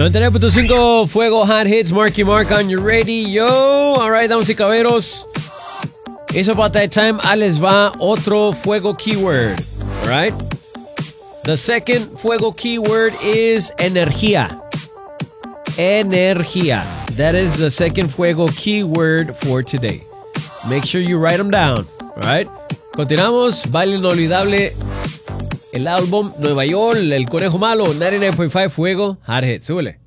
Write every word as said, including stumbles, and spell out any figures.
noventa y nueve punto cinco Fuego Hot Hits, Marky Mark on your radio. Alright, damas y caballeros. It's about that time. Ah, les va otro Fuego keyword. Alright. The second Fuego keyword is energía. Energía. That is the second Fuego keyword for today. Make sure you write them down. Alright. Continuamos. Baile inolvidable. El álbum Nueva York, El Conejo Malo, noventa y nueve punto cinco Fuego Hot Hits. Súbele.